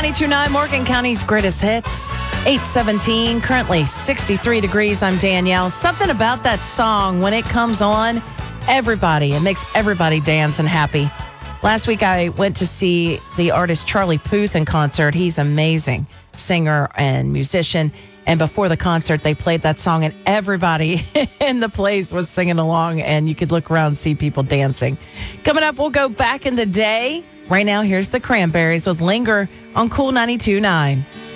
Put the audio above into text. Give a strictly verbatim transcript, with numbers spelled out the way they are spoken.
ninety-two point nine Morgan County's greatest hits. eight seventeen, currently sixty-three degrees. I'm Danielle. Something about that song, when it comes on, everybody, it makes everybody dance and happy. Last week, I went to see the artist Charlie Puth in concert. He's amazing singer and musician. And before the concert, they played that song, and everybody in the place was singing along, and you could look around and see people dancing. Coming up, we'll go back in the day. Right now, here's the Cranberries with Linger on Cool ninety-two point nine.